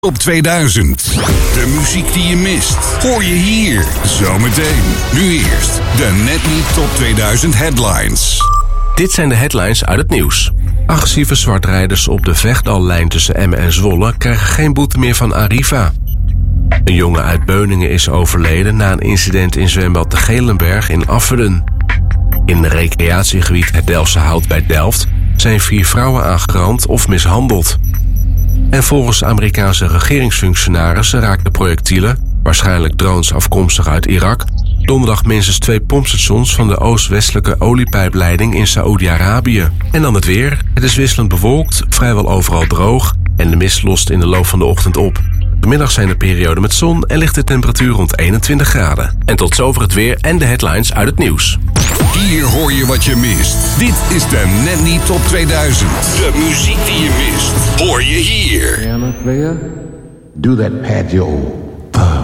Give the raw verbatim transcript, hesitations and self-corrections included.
Top tweeduizend. De muziek die je mist, hoor je hier. Zometeen. Nu eerst de Net Niet Top tweeduizend headlines. Dit zijn de headlines uit het nieuws. Agressieve zwartrijders op de Vechtdallijn tussen Emmen en Zwolle krijgen geen boete meer van Arriva. Een jongen uit Beuningen is overleden na een incident in zwembad de Gelenberg in Afferden. In het recreatiegebied Het Delftse Hout bij Delft zijn vier vrouwen aangerand of mishandeld. En volgens Amerikaanse regeringsfunctionarissen raakten projectielen, waarschijnlijk drones afkomstig uit Irak, donderdag minstens twee pompstations van de oost-westelijke oliepijpleiding in Saoedi-Arabië. En dan het weer. Het is wisselend bewolkt, vrijwel overal droog en de mist lost in de loop van de ochtend op. Vanmiddag zijn er perioden met zon en ligt de temperatuur rond eenentwintig graden. En tot zover het weer en de headlines uit het nieuws. Hier hoor je wat je mist. Dit is de Net Niet Top tweeduizend. De muziek die je mist, hoor je hier. Piano player, do that patio.